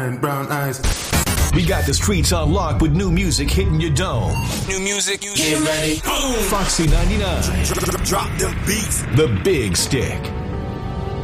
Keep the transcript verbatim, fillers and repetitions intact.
and brown eyes. We got the streets on lock with new music hitting your dome. New music, you get ready. Boom! Foxy ninety-nine. Drop them beats. The Big Stick.